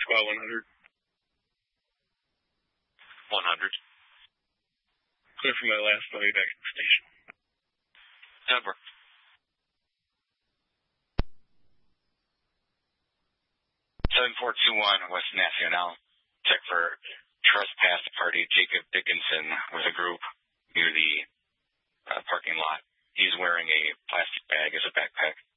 Squad 100. 100. Clear for my last buddy back at the station. Denver. 7421 West Nacional. Check for trespass party Jacob Dickinson with a group near the parking lot. He's wearing a plastic bag as a backpack.